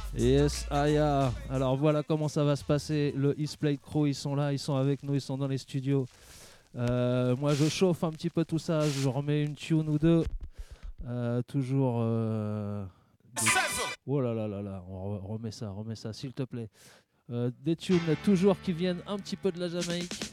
Yes, Aya. Alors voilà comment ça va se passer. Le East Plate Crew, ils sont là, ils sont avec nous, ils sont dans les studios. Moi, je chauffe un petit peu tout ça. Je remets une tune ou deux. Toujours. Oh là là là là, remets ça, s'il te plaît. Des tunes toujours qui viennent un petit peu de la Jamaïque.